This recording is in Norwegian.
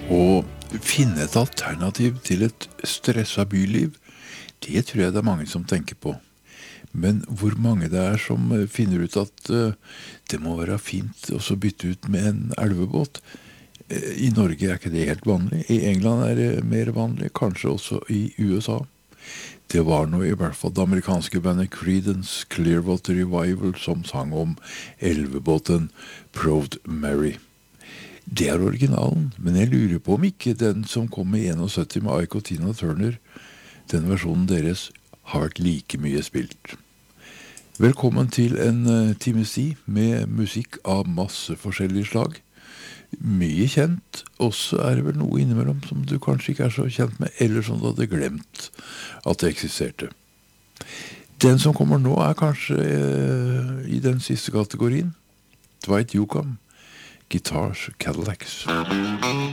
Å finne et alternativ til et stresset byliv, det tror jeg det er mange som tenker på. Men hvor mange det er som finner ut at det må være fint å så bytte ut med en elvebåt. I Norge er ikke det helt vanlig. I England er det mer vanlig, kanskje også i USA. Det var nå i hvert fall det amerikanske bandet Creedence Clearwater Revival som sang om elvebåten Proud Mary. Det er originalen, men jeg lurer på om ikke den som kom i 71 med Ike og Tina Turner, den versjonen deres har vært like mye spilt. Velkommen til en times tid med musikk av masse forskjellige slag. Mye kjent, også er det vel noe innimellom som du kanskje ikke er så kjent med, eller som du hadde glemt at det eksisterte. Den som kommer nå er kanskje i den siste kategorien. Dwight Yoakam, Guitars, Cadillacs.